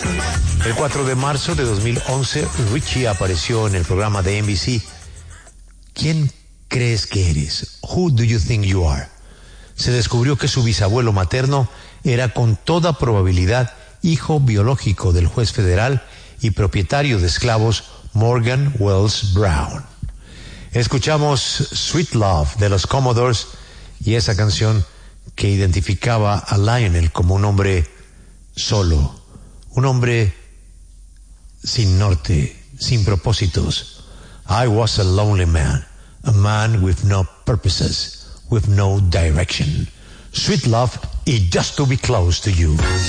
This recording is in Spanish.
El 4 de marzo de 2011, Richie apareció en el programa de NBC. ¿Quién crees que eres? Who do you think you are? Se descubrió que su bisabuelo materno era con toda probabilidad hijo biológico del juez federal y propietario de esclavos Morgan Wells Brown. Escuchamos Sweet Love de los Commodores y esa canción que identificaba a Lionel como un hombre solo, un hombre sin norte, sin propósitos. I was a lonely man, a man with no purposes, with no direction. Sweet Love y Just to Be Close to You.